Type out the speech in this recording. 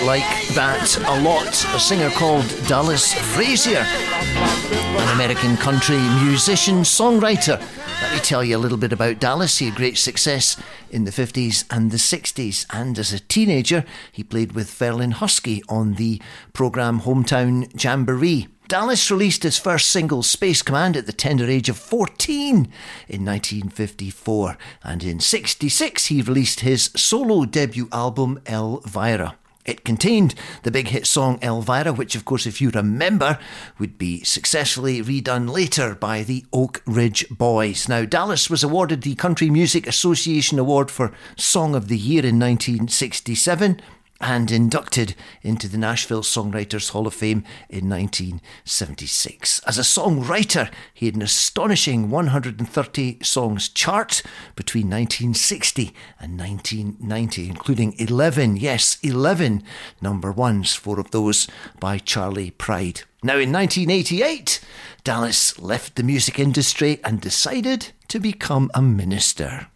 like that a lot. A singer called Dallas Frazier, an American country musician, songwriter. Let me tell you a little bit about Dallas. He had great success in the 50s and the 60s, and as a teenager he played with Verlin Husky on the programme Hometown Jamboree. Dallas released his first single, Space Command, at the tender age of 14 in 1954, and in 66 he released his solo debut album, Elvira. It contained the big hit song Elvira, which of course, if you remember, would be successfully redone later by the Oak Ridge Boys. Now, Dallas was awarded the Country Music Association Award for Song of the Year in 1967 and inducted into the Nashville Songwriters Hall of Fame in 1976. As a songwriter, he had an astonishing 130 songs chart between 1960 and 1990, including 11 number ones, 4 of those by Charley Pride. Now, in 1988, Dallas left the music industry and decided to become a minister.